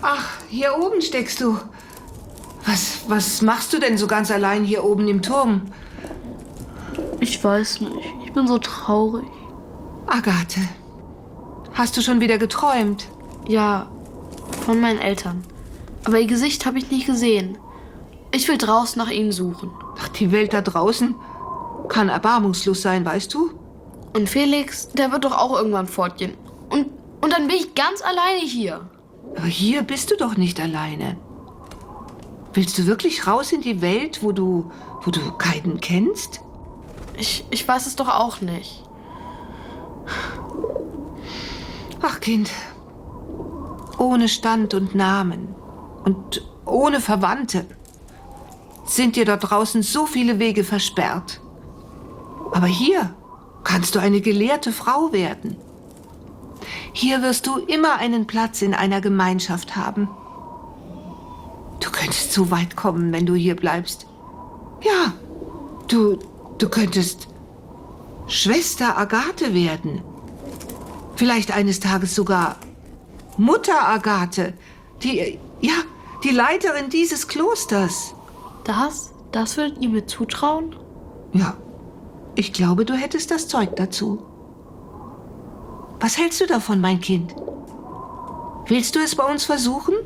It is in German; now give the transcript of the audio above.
Ach, hier oben steckst du. Was machst du denn so ganz allein hier oben im Turm? Ich weiß nicht. Ich bin so traurig. Agathe, hast du schon wieder geträumt? Ja, von meinen Eltern. Aber ihr Gesicht habe ich nicht gesehen. Ich will draußen nach ihnen suchen. Ach, die Welt da draußen kann erbarmungslos sein, weißt du? Und Felix, der wird doch auch irgendwann fortgehen. Und dann bin ich ganz alleine hier. Aber hier bist du doch nicht alleine. Willst du wirklich raus in die Welt, wo du keinen kennst? Ich weiß es doch auch nicht. Ach, Kind, ohne Stand und Namen und ohne Verwandte sind dir da draußen so viele Wege versperrt. Aber hier kannst du eine gelehrte Frau werden. Hier wirst du immer einen Platz in einer Gemeinschaft haben. Du könntest so weit kommen, wenn du hier bleibst. Ja, du könntest Schwester Agathe werden. Vielleicht eines Tages sogar Mutter Agathe, die Leiterin dieses Klosters. Das würdet ihr mir zutrauen? Ja, ich glaube, du hättest das Zeug dazu. Was hältst du davon, mein Kind? Willst du es bei uns versuchen?